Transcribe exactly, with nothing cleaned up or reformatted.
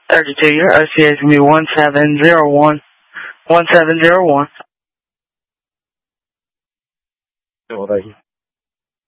thirty-two, your O C A is going to be one seven zero one. one seven zero one. Well, thank you.